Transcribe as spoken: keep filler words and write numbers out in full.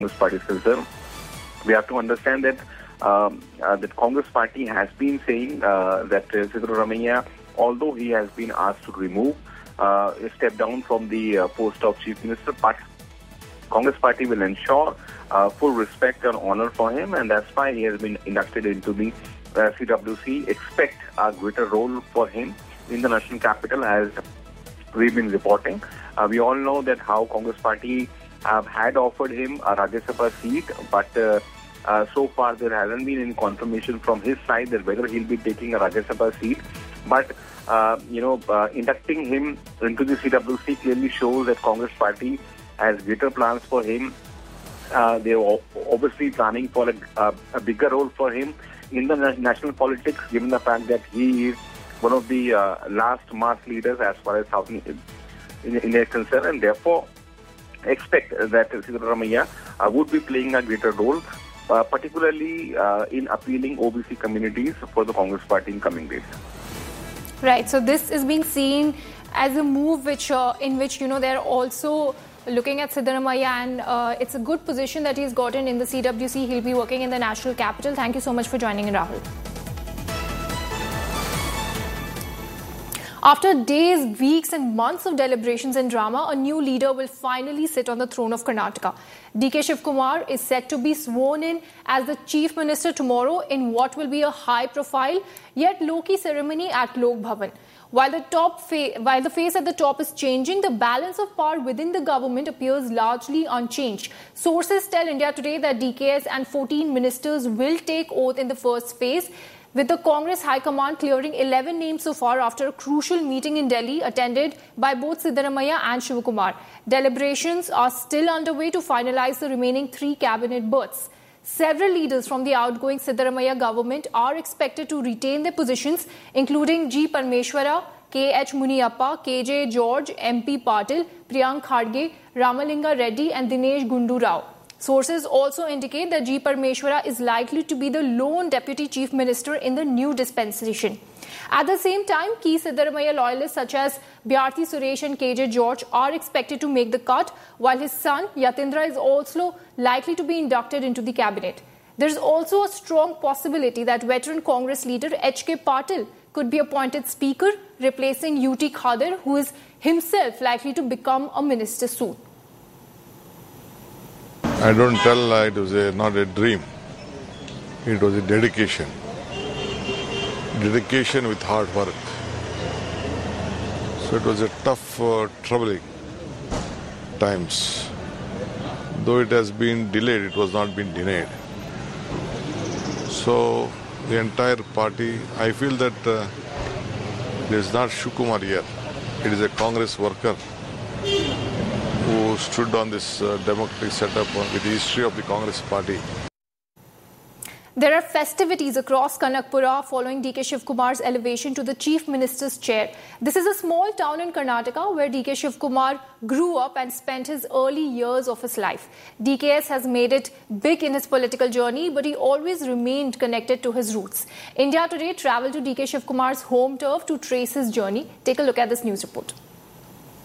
Congress Party is concerned. We have to understand that um, uh, that Congress Party has been saying uh, that uh, Siddaramaiah, although he has been asked to remove, uh, step down from the uh, post of Chief Minister, but Congress Party will ensure uh, full respect and honor for him, and that's why he has been inducted into the uh, C W C. Expect a greater role for him in the national capital, as we've been reporting. Uh, we all know that how Congress Party uh, had offered him a Rajya Sabha seat, but uh, uh, so far there hasn't been any confirmation from his side that whether he'll be taking a Rajya Sabha seat. But uh, you know, uh, inducting him into the C W C clearly shows that Congress Party has greater plans for him. Uh, they're obviously planning for a, a, a bigger role for him in the national politics, given the fact that he is one of the uh, last mass leaders as far as South India is concerned, and therefore expect that Siddaramaiah uh, would be playing a greater role, uh, particularly uh, in appealing O B C communities for the Congress Party in coming days. Right. So this is being seen as a move which, uh, in which you know they're also looking at Siddaramaiah, and uh, it's a good position that he's gotten in the C W C. He'll be working in the national capital. Thank you so much for joining in, Rahul. After days, weeks and months of deliberations and drama, a new leader will finally sit on the throne of Karnataka. D K Shivkumar is set to be sworn in as the Chief Minister tomorrow in what will be a high-profile yet low-key ceremony at Lok Bhavan. While the, top fa- while the face at the top is changing, the balance of power within the government appears largely unchanged. Sources tell India Today that D K S and fourteen ministers will take oath in the first phase, with the Congress High Command clearing eleven names so far after a crucial meeting in Delhi attended by both Siddaramaiah and Shivkumar. Deliberations are still underway to finalize the remaining three cabinet berths. Several leaders from the outgoing Siddaramaiah government are expected to retain their positions, including G. Parmeshwara, K H Muniappa, K J George, M P Patil, Priyank Kharge, Ramalinga Reddy and Dinesh Gundu Rao. Sources also indicate that G. Parmeshwara is likely to be the lone Deputy Chief Minister in the new dispensation. At the same time, key Siddaramaiah loyalists such as Bharti Suresh and K J George are expected to make the cut, while his son Yatindra is also likely to be inducted into the cabinet. There is also a strong possibility that veteran Congress leader H K Patil could be appointed Speaker, replacing U T Khader, who is himself likely to become a minister soon. I don't tell uh, it was a, not a dream. It was a dedication. Dedication with hard work. So it was a tough, uh, troubling times. Though it has been delayed, it was not been denied. So the entire party, I feel that uh, there is not Shivkumar here. It is a Congress worker who stood on this uh, democratic setup with the history of the Congress Party. There are festivities across Kanakpura following D K Shivkumar's elevation to the Chief Minister's chair. This is a small town in Karnataka where D K Shivkumar grew up and spent his early years of his life. D K S has made it big in his political journey, but he always remained connected to his roots. India Today travelled to D K Shivkumar's home turf to trace his journey. Take a look at this news report.